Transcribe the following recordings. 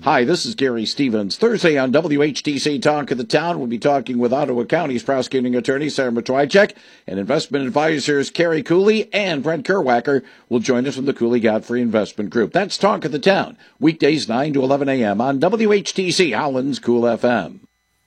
Hi, this is Gary Stevens. Thursday on WHTC Talk of the Town, we'll be talking with Ottawa County's prosecuting attorney, Sarah Matwychak, and investment advisors Carrie Cooley and Brent Kerwacker will join us from the Cooley Godfrey Investment Group. That's Talk of the Town, weekdays 9 to 11 a.m. on WHTC Howland's Cool FM.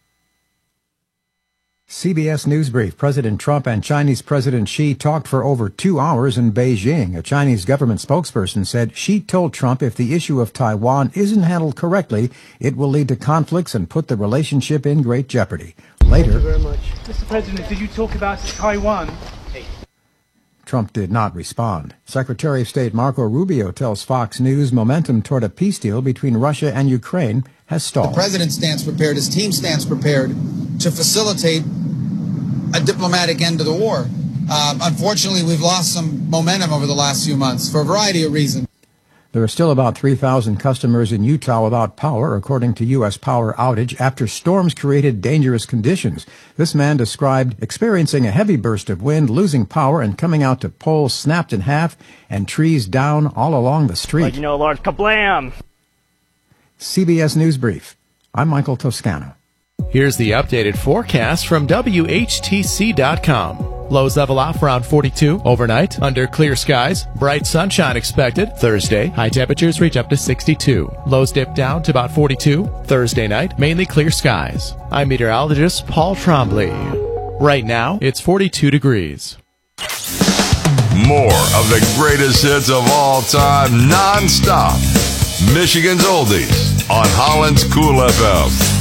CBS News Brief. President Trump and Chinese President Xi talked for over 2 hours in Beijing. A Chinese government spokesperson said Xi told Trump if the issue of Taiwan isn't handled correctly, it will lead to conflicts and put the relationship in great jeopardy. Later, thank you very much. Mr. President, did you talk about Taiwan? Trump did not respond. Secretary of State Marco Rubio tells Fox News momentum toward a peace deal between Russia and Ukraine has stalled. The president stands prepared, his team stands prepared to facilitate a diplomatic end to the war. Unfortunately, we've lost some momentum over the last few months for a variety of reasons. There are still about 3,000 customers in Utah without power, according to U.S. Power outage, after storms created dangerous conditions. This man described experiencing a heavy burst of wind, losing power, and coming out to poles snapped in half and trees down all along the street. Like, a large kablam! CBS News Brief. I'm Michael Toscano. Here's the updated forecast from WHTC.com. Lows level off around 42 overnight, under clear skies. Bright sunshine expected Thursday. High temperatures reach up to 62. Lows dip down to about 42 Thursday night. Mainly clear skies. I'm meteorologist Paul Trombley. Right now, it's 42 degrees. More of the greatest hits of all time, non-stop. Michigan's Oldies on Holland's Cool FM.